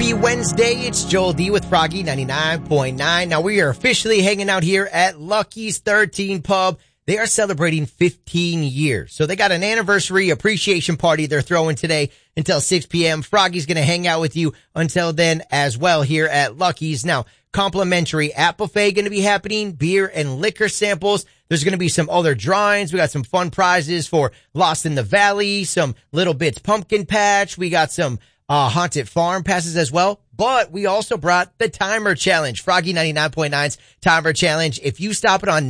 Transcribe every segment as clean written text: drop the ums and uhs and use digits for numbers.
Happy Wednesday. It's Joel D with Froggy 99.9. Now we are officially hanging out here at Lucky's 13 Pub. They are celebrating 15 years. So they got an anniversary appreciation party they're throwing today until 6 p.m. Froggy's going to hang out with you until then as well here at Lucky's. Now, complimentary app buffet going to be happening, beer and liquor samples. There's going to be some other drawings. We got some fun prizes for Lost in the Valley, some Little Bits Pumpkin Patch. We got some Haunted Farm passes as well. But we also brought the Timer Challenge, Froggy 99.9's Timer Challenge. If you stop it on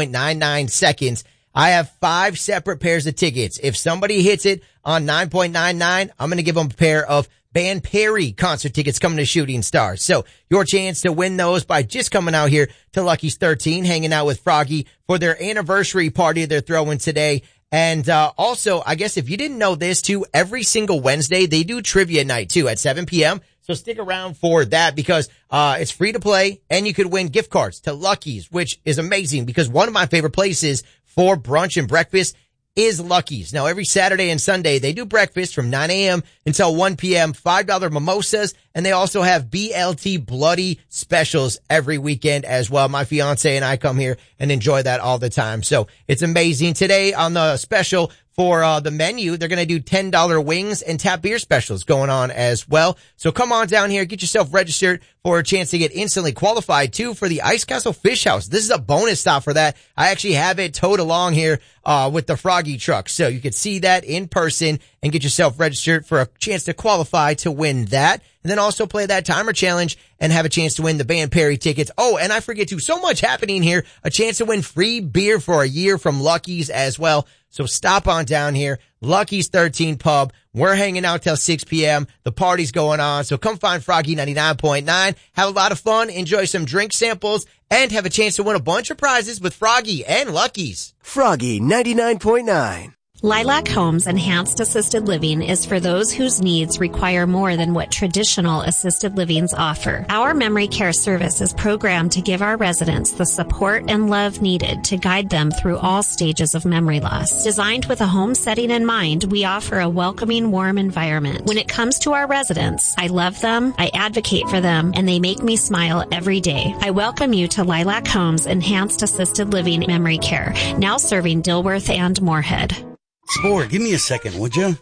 9.99 seconds, I have 5 separate pairs of tickets. If somebody hits it on 9.99, I'm going to give them a pair of Band Perry concert tickets coming to Shooting Stars. So your chance to win those by just coming out here to Lucky's 13, hanging out with Froggy for their anniversary party they're throwing today. And also, I guess if you didn't know this too, every single Wednesday they do trivia night too at 7 p.m. So stick around for that because it's free to play and you could win gift cards to Lucky's, which is amazing because one of my favorite places for brunch and breakfast is Lucky's. Now, every Saturday and Sunday, they do breakfast from 9 a.m. until 1 p.m., $5 mimosas, and they also have BLT Bloody specials every weekend as well. My fiance and I come here and enjoy that all the time. So it's amazing. Today on the special for the menu, they're going to do $10 wings and tap beer specials going on as well. So come on down here, get yourself registered for a chance to get instantly qualified too for the Ice Castle Fish House. This is a bonus stop for that. I actually have it towed along here with the Froggy truck. So you can see that in person and get yourself registered for a chance to qualify to win that. And then also play that Timer Challenge and have a chance to win the Band Perry tickets. Oh, and I forget too, so much happening here. A chance to win free beer for a year from Lucky's as well. So stop on down here. Lucky's 13 Pub. We're hanging out till 6 p.m. The party's going on. So come find Froggy 99.9. Have a lot of fun. Enjoy some drink samples and have a chance to win a bunch of prizes with Froggy and Lucky's. Froggy 99.9. Lilac Homes Enhanced Assisted Living is for those whose needs require more than what traditional assisted livings offer. Our memory care service is programmed to give our residents the support and love needed to guide them through all stages of memory loss. Designed with a home setting in mind, we offer a welcoming, warm environment. When it comes to our residents, I love them, I advocate for them, and they make me smile every day. I welcome you to Lilac Homes Enhanced Assisted Living Memory Care, now serving Dilworth and Moorhead. Spore, give me a second, would you?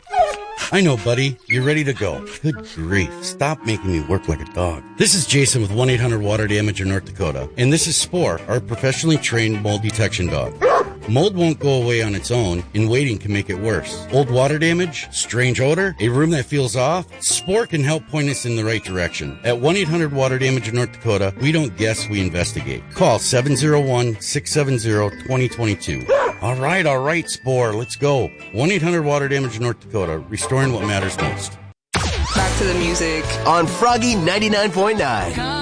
I know, buddy. You're ready to go. Good grief. Stop making me work like a dog. This is Jason with 1-800-WATER DAMAGE in North Dakota. And this is Spore, our professionally trained mold detection dog. Mold won't go away on its own, and waiting can make it worse. Old water damage, strange odor, a room that feels off, Spore can help point us in the right direction. At 1-800-WATER DAMAGE in North Dakota, we don't guess, we investigate. Call 701-670-2022. All right, Spore, let's go. 1-800-WATER DAMAGE in North Dakota, restoring what matters most. Back to the music on Froggy 99.9.